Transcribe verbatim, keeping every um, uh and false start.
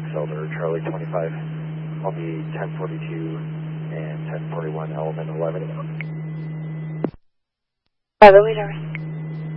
Elder Charlie twenty-five. I'll be ten forty-two and ten forty-one, element eleven. By the way,